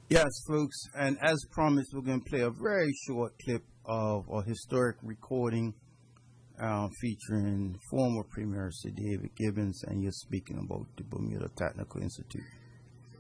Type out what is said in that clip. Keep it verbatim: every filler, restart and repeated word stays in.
Yes, folks, and as promised, we're going to play a very short clip of a historic recording uh, featuring former Premier Sir David Gibbons, and you're speaking about the Bermuda Technical Institute.